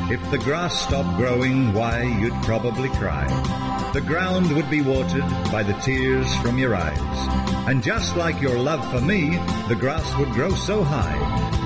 If the grass stopped growing, why, you'd probably cry. The ground would be watered by the tears from your eyes. And just like your love for me, the grass would grow so high